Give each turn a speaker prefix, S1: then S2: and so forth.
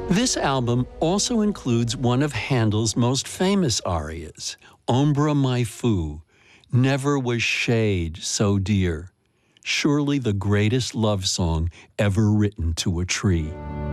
S1: This album also includes one of Handel's most famous arias, Ombra mai fu, Never Was Shade So Dear, surely the greatest love song ever written to a tree.